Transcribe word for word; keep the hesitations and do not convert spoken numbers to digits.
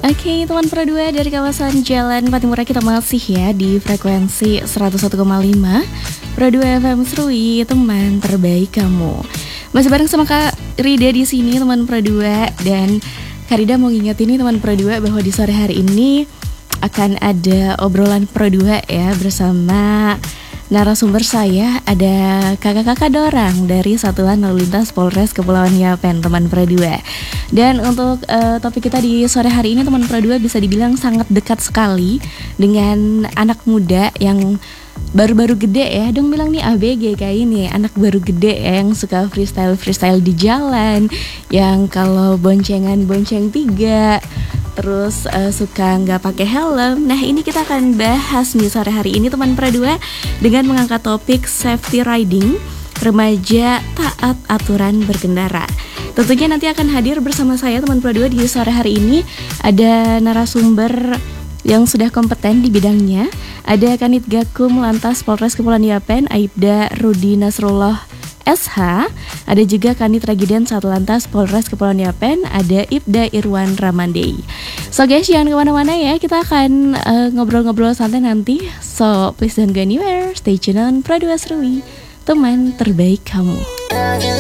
Oke, teman Pro dua dari kawasan Jalan Patimura, kita masih ya di frekuensi seratus satu koma lima Pro dua F M Serui, teman terbaik kamu. Masih bareng sama Kak Rida di sini, teman Pro dua, dan Kak Rida mau ngingetin nih teman Pro dua bahwa di sore hari ini akan ada obrolan Pro dua ya bersama narasumber saya, ada kakak-kakak dorang dari Satuan Lalu Lintas Polres Kepulauan Yapen, teman Pro dua. Dan untuk uh, topik kita di sore hari ini, teman Pro dua, bisa dibilang sangat dekat sekali dengan anak muda yang baru-baru gede ya. Dong bilang nih A B G kayak ini, anak baru gede ya, yang suka freestyle-freestyle di jalan, yang kalau boncengan bonceng tiga, terus uh, suka nggak pakai helm. Nah, ini kita akan bahas nih sore hari ini, teman Pro dua, dengan mengangkat topik safety riding, remaja taat aturan berkendara. Tentunya nanti akan hadir bersama saya, teman Pro dua, di sore hari ini. Ada narasumber yang sudah kompeten di bidangnya. Ada Kanit Gakum Lantas Polres Kepulauan Yapen, Aibda Rudi Nasrullah S H. Ada juga Kanit Regiden Satlantas Polres Kepulauan Yapen, ada Ibda Irwan Ramandei. So guys, jangan kemana-mana ya, kita akan uh, ngobrol-ngobrol santai nanti. So please don't go anywhere, stay tune on Pro dua Serui, teman terbaik kamu.